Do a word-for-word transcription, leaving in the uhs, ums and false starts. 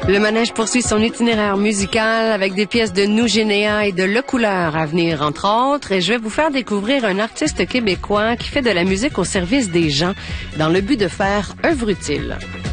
Le manège poursuit son itinéraire musical avec des pièces de Nou Généa et de Le Couleur à venir, entre autres. Et je vais vous faire découvrir un artiste québécois qui fait de la musique au service des gens dans le but de faire œuvre utile.